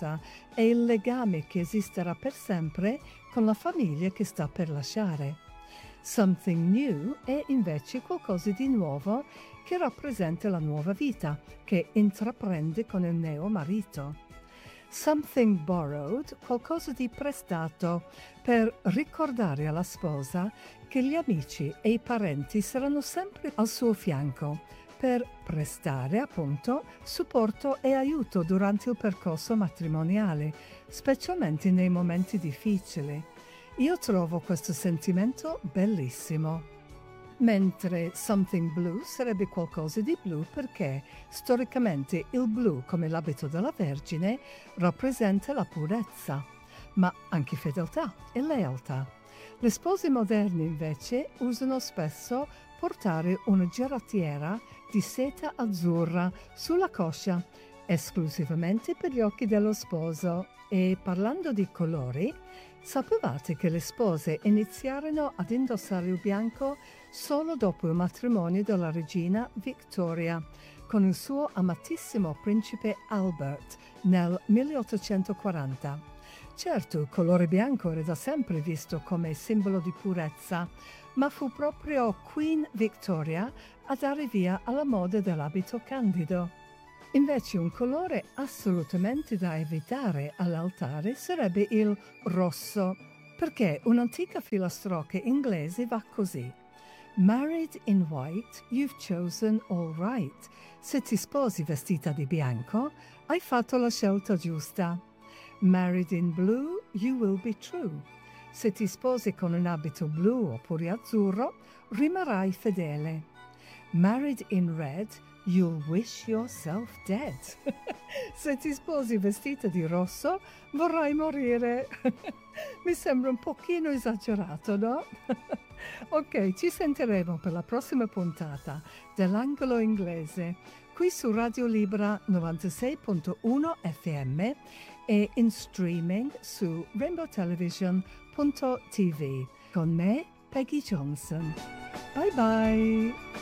speranza e il legame che esisterà per sempre con la famiglia che sta per lasciare. Something new è invece qualcosa di nuovo che rappresenta la nuova vita che intraprende con il neo marito. Something borrowed, qualcosa di prestato, per ricordare alla sposa che gli amici e i parenti saranno sempre al suo fianco, per prestare appunto supporto e aiuto durante il percorso matrimoniale, specialmente nei momenti difficili. Io trovo questo sentimento bellissimo. Mentre something blue sarebbe qualcosa di blu perché storicamente il blu, come l'abito della Vergine, rappresenta la purezza, ma anche fedeltà e lealtà. Le spose moderne invece usano spesso portare una giarrettiera di seta azzurra sulla coscia, esclusivamente per gli occhi dello sposo. E parlando di colori, sapevate che le spose iniziarono ad indossare il bianco solo dopo il matrimonio della regina Victoria con il suo amatissimo principe Albert nel 1840. Certo, il colore bianco era da sempre visto come simbolo di purezza, ma fu proprio Queen Victoria a dare via alla moda dell'abito candido. Invece un colore assolutamente da evitare all'altare sarebbe il rosso, perché un'antica filastrocca inglese va così. Married in white, you've chosen all right. Se ti sposi vestita di bianco, hai fatto la scelta giusta. Married in blue, you will be true. Se ti sposi con un abito blu oppure azzurro, rimarrai fedele. Married in red, you'll wish yourself dead. Se ti sposi vestita di rosso, vorrai morire. Mi sembra un pochino esagerato, no? Ok, ci sentiremo per la prossima puntata dell'Angolo Inglese, qui su Radio Libera 96.1 FM e in streaming su rainbowtelevision.tv con me, Peggy Johnson. Bye bye!